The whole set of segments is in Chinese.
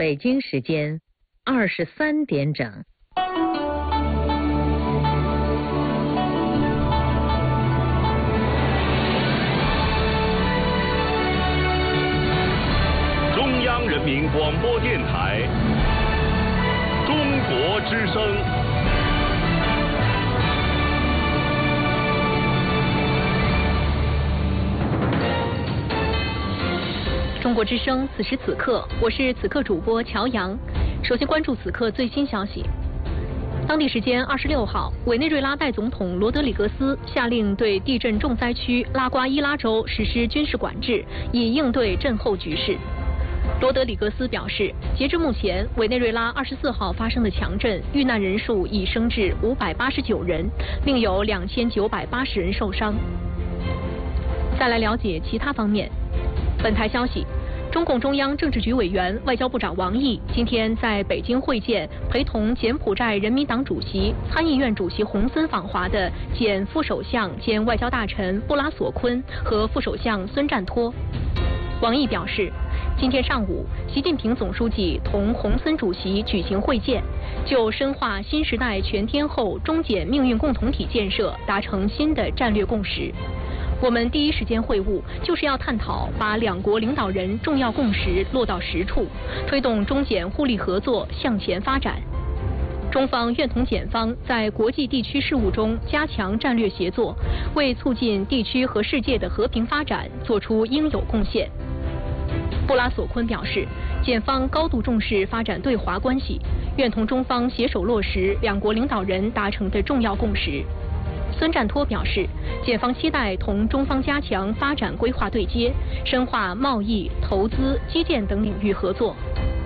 北京时间23点整。 中央人民广播电台中国之声。 中国之声，此时此刻，我是此刻主播乔阳。首先关注此刻最新消息。当地时间26号，委内瑞拉代总统罗德里格斯下令对地震重灾区拉瓜伊拉州实施军事管制，以应对震后局势。罗德里格斯表示，截至目前，委内瑞拉24号发生的强震，遇难人数已升至589人，另有2980人受伤。再来了解其他方面。本台消息，中共中央政治局委员、外交部长王毅今天在北京会见陪同柬埔寨人民党主席、参议院主席洪森访华的柬副首相兼外交大臣布拉索坤和副首相孙占托。王毅表示，今天上午，习近平总书记同洪森主席举行会见，就深化新时代全天候中柬命运共同体建设达成新的战略共识。我们第一时间会晤，就是要探讨把两国领导人重要共识落到实处，推动中柬互利合作向前发展。中方愿同柬方在国际地区事务中加强战略协作，为促进地区和世界的和平发展做出应有贡献。布拉索坤表示，柬方高度重视发展对华关系，愿同中方携手落实两国领导人达成的重要共识。孙占托表示，柬方期待同中方加强发展规划对接，深化贸易、投资、基建等领域合作。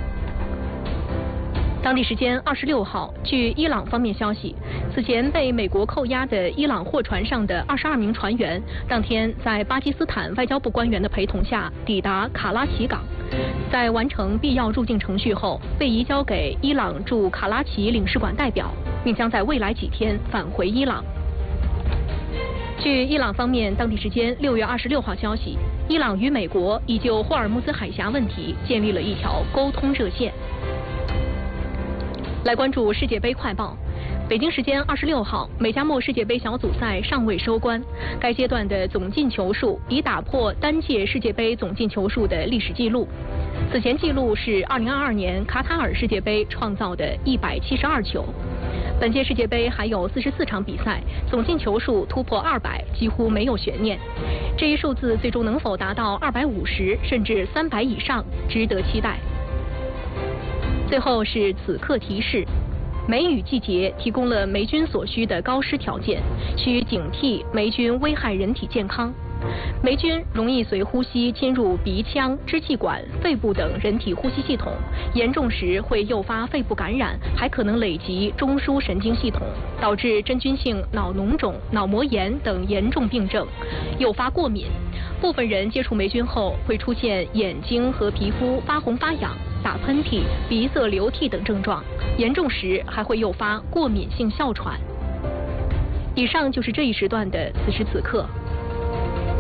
当地时间26号，据伊朗方面消息，此前被美国扣押的伊朗货船上的22名船员，当天在巴基斯坦外交部官员的陪同下抵达卡拉奇港，在完成必要入境程序后，被移交给伊朗驻卡拉奇领事馆代表，并将在未来几天返回伊朗。据伊朗方面当地时间6月26号消息，伊朗与美国已就霍尔木兹海峡问题建立了一条沟通热线。来关注世界杯快报。北京时间26号，美加墨世界杯小组赛尚未收官，该阶段的总进球数已打破单届世界杯总进球数的历史纪录。此前纪录是2022年卡塔尔世界杯创造的172球。本届世界杯还有44场比赛，总进球数突破200，几乎没有悬念。这一数字最终能否达到250甚至300以上，值得期待。最后是此刻提示：梅雨季节提供了霉菌所需的高湿条件，需警惕霉菌危害人体健康。霉菌容易随呼吸侵入鼻腔、支气管、肺部等人体呼吸系统，严重时会诱发肺部感染，还可能累及中枢神经系统，导致真菌性脑脓肿、脑膜炎等严重病症，诱发过敏。部分人接触霉菌后会出现眼睛和皮肤发红发痒、打喷嚏、鼻塞流涕等症状，严重时还会诱发过敏性哮喘。以上就是这一时段的此时此刻。